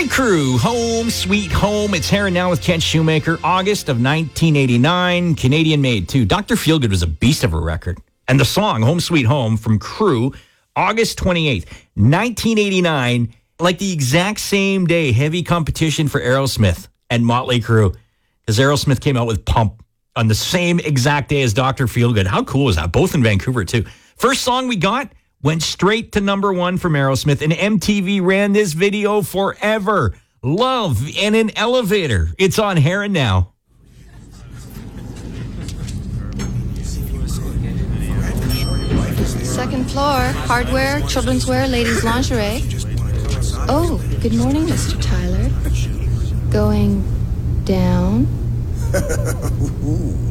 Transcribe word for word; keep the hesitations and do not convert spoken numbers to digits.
Motley Crue, Home Sweet Home. It's here and now with Kent Shoemaker. August of nineteen eighty-nine, Canadian-made too. Doctor Feelgood was a beast of a record. And the song, Home Sweet Home, from Crue, August twenty-eighth, nineteen eighty-nine, like the exact same day, heavy competition for Aerosmith and Motley Crue. Because Aerosmith came out with Pump on the same exact day as Doctor Feelgood. How cool is that? Both in Vancouver, too. First song we got went straight to number one from Aerosmith, and M T V ran this video forever. Love in an Elevator. It's on Here and Now. Second floor, hardware, children's wear, ladies' lingerie. Oh, good morning, Mister Tyler. Going down?